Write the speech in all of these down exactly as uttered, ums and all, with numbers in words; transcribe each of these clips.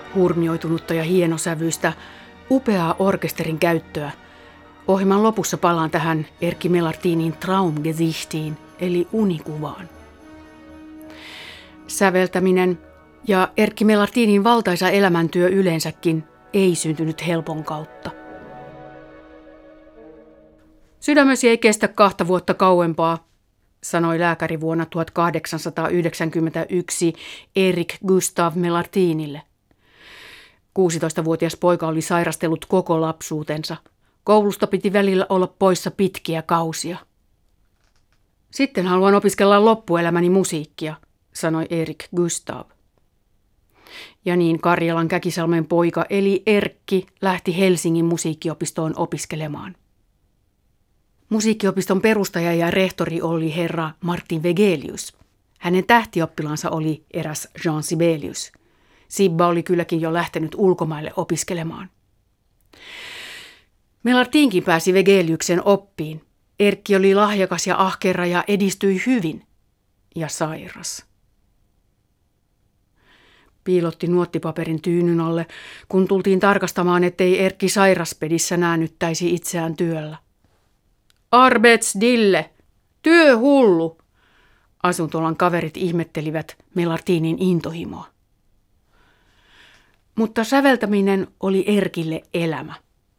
hurmioitunutta ja hienosävyistä, upeaa orkesterin käyttöä. Ohjelman lopussa palaan tähän Erkki Melartinin Traumgesichtiin, eli unikuvaan. Säveltäminen ja Erkki Melartinin valtaisa elämäntyö yleensäkin ei syntynyt helpon kautta. Sydämesi ei kestä kahta vuotta kauempaa, sanoi lääkäri vuonna tuhatkahdeksansataayhdeksänkymmentäyksi Erik Gustav Melartinille. kuusitoistavuotias poika oli sairastellut koko lapsuutensa. Koulusta piti välillä olla poissa pitkiä kausia. Sitten haluan opiskella loppuelämäni musiikkia, sanoi Erik Gustav. Ja niin Karjalan Käkisalmen poika eli Erkki lähti Helsingin musiikkiopistoon opiskelemaan. Musiikkiopiston perustaja ja rehtori oli herra Martin Wegelius. Hänen tähtioppilansa oli eräs Jean Sibelius. Sibba oli kylläkin jo lähtenyt ulkomaille opiskelemaan. Melartinkin pääsi Wegeliuksen oppiin. Erkki oli lahjakas ja ahkera ja edistyi hyvin. Ja sairas. Piilotti nuottipaperin tyynyn alle, kun tultiin tarkastamaan, ettei Erkki sairaspedissä näännyttäisi itseään työllä. Arbetsdille! Työhullu! Asuntolan kaverit ihmettelivät Melartinin intohimoa. Mutta säveltäminen oli Erkille elämä.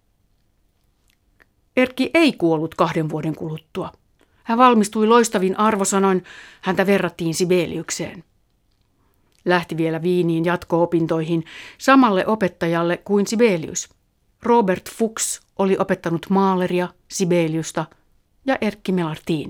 Erkki ei kuollut kahden vuoden kuluttua. Hän valmistui loistavin arvosanoin, häntä verrattiin Sibeliukseen. Lähti vielä Viiniin jatko-opintoihin samalle opettajalle kuin Sibelius. Robert Fuchs oli opettanut Mahleria, Sibeliusta ja Erkki Melartinia.